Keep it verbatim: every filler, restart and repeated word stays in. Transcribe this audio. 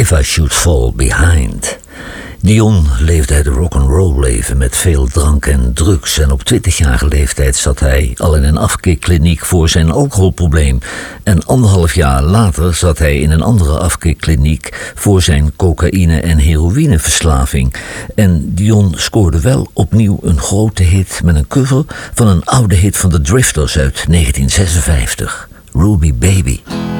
If I Should Fall Behind. Dion leefde het rock'n'roll leven met veel drank en drugs en op twintigjarige leeftijd zat hij al in een afkeerkliniek voor zijn alcoholprobleem. En anderhalf jaar later zat hij in een andere afkeerkliniek voor zijn cocaïne- en heroïneverslaving. En Dion scoorde wel opnieuw een grote hit met een cover van een oude hit van de Drifters uit negentien zesenvijftig, Ruby Baby.